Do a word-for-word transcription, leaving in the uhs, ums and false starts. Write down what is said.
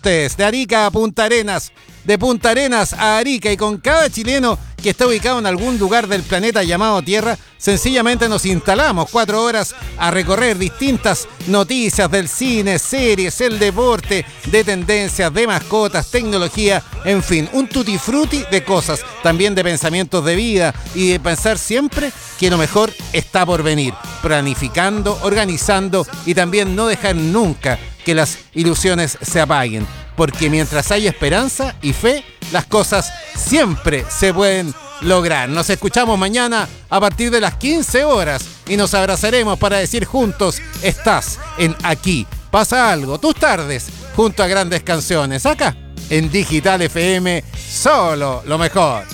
ustedes, de Arica a Punta Arenas, de Punta Arenas a Arica, y con cada chileno que está ubicado en algún lugar del planeta llamado Tierra, sencillamente nos instalamos cuatro horas a recorrer distintas noticias del cine, series, el deporte, de tendencias, de mascotas, tecnología, en fin, un tutti frutti de cosas, también de pensamientos de vida y de pensar siempre que lo mejor está por venir, planificando, organizando y también no dejar nunca que las ilusiones se apaguen, porque mientras hay esperanza y fe, las cosas siempre se pueden lograr. Nos escuchamos mañana a partir de las quince horas y nos abrazaremos para decir juntos, estás en Aquí Pasa Algo, tus tardes junto a grandes canciones, acá en Digital F M, solo lo mejor.